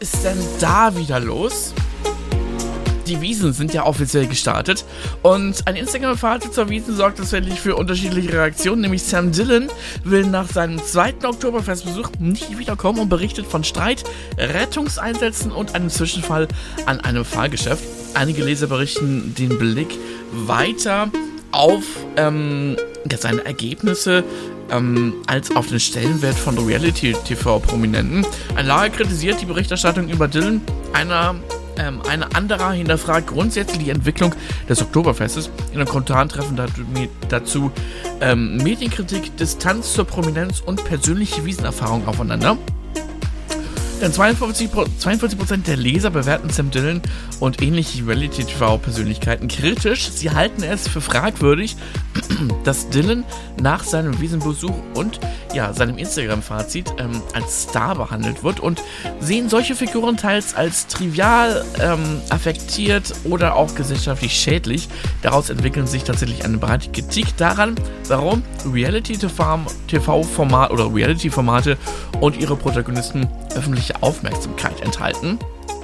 ist denn da wieder los? Die Wiesn sind ja offiziell gestartet und ein Instagram-Fazit zur Wiesn sorgt tatsächlich für unterschiedliche Reaktionen, nämlich Sam Dillon will nach seinem 2. Oktoberfestbesuch nicht wiederkommen und berichtet von Streit, Rettungseinsätzen und einem Zwischenfall an einem Fahrgeschäft. Einige Leser berichten den Blick weiter auf seine Ergebnisse als auf den Stellenwert von Reality-TV-Prominenten. Ein Lager kritisiert die Berichterstattung über Dillon, eine andere hinterfragt grundsätzlich die Entwicklung des Oktoberfestes. In den Kommentaren treffen dazu Medienkritik, Distanz zur Prominenz und persönliche Wiesenerfahrung aufeinander. Denn 42% der Leser bewerten Sam Dillon und ähnliche Reality-TV-Persönlichkeiten kritisch. Sie halten es für fragwürdig, dass Dillon nach seinem Wiesenbesuch und seinem Instagram-Fazit als Star behandelt wird und sehen solche Figuren teils als trivial, affektiert oder auch gesellschaftlich schädlich. Daraus entwickeln sich tatsächlich eine breite Kritik daran, warum Reality-TV-Formate oder Reality-Formate und ihre Protagonisten öffentliche Aufmerksamkeit enthalten.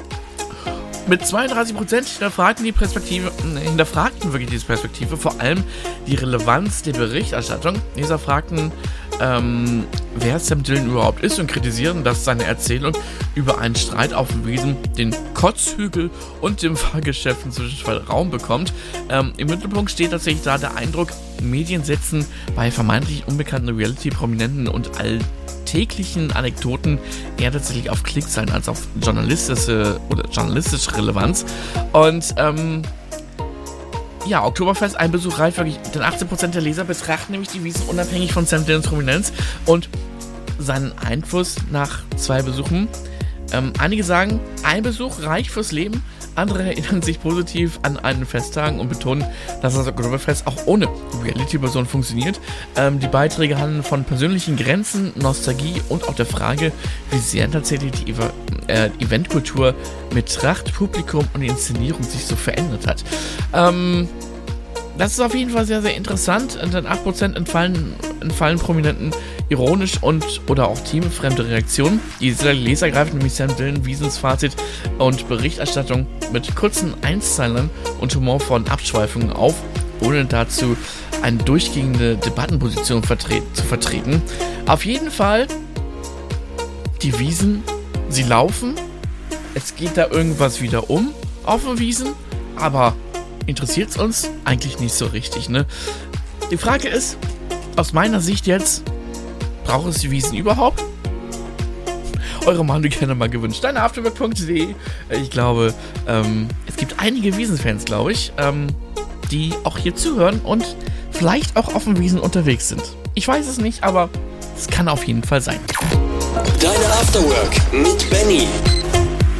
Mit 32% hinterfragten wirklich diese Perspektive, vor allem die Relevanz der Berichterstattung. Leser fragten, wer Sam Dillon überhaupt ist und kritisieren, dass seine Erzählung über einen Streit auf dem Wiesn, den Kotzhügel und dem Fahrgeschäft inzwischen Raum bekommt. Im Mittelpunkt steht tatsächlich da der Eindruck, Medien setzen bei vermeintlich unbekannten Reality-Prominenten und alltäglichen Anekdoten eher tatsächlich auf Klickzahlen als auf journalistische Relevanz. Und Oktoberfest, ein Besuch reicht wirklich, denn 18% der Leser betrachten nämlich die Wiesn unabhängig von Sam Dillons Prominenz und seinen Einfluss nach 2 Besuchen. Einige sagen, ein Besuch reicht fürs Leben, andere erinnern sich positiv an einen Festtagen und betonen, dass das Oktoberfest auch ohne Reality-Person funktioniert. Die Beiträge handeln von persönlichen Grenzen, Nostalgie und auch der Frage, wie sehr tatsächlich die Eventkultur mit Tracht, Publikum und Inszenierung sich so verändert hat. Das ist auf jeden Fall sehr, sehr interessant, denn 8% entfallen Prominenten ironisch oder auch themenfremde Reaktionen. Die Leser greifen nämlich Sam Dillon, Wiesns Fazit und Berichterstattung mit kurzen Einzeilern und humorvollen Abschweifungen auf, ohne dazu eine durchgehende Debattenposition zu vertreten. Auf jeden Fall, die Wiesn, sie laufen, es geht da irgendwas wieder auf den Wiesn, aber interessiert es uns eigentlich nicht so richtig, ne? Die Frage ist, aus meiner Sicht jetzt, braucht es die Wiesn überhaupt? Eure Meinung gerne mal gewünscht. Afterwork.de. Ich glaube, es gibt einige Wiesn-Fans, glaube ich, die auch hier zuhören und vielleicht auch auf dem Wiesn unterwegs sind. Ich weiß es nicht, aber es kann auf jeden Fall sein. Deine Afterwork mit Benny.